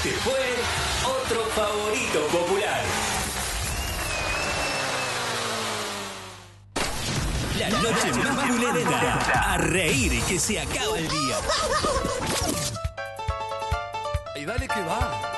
Este fue otro favorito popular. La noche más pulenta. A reír que se acaba el día. Y dale que va.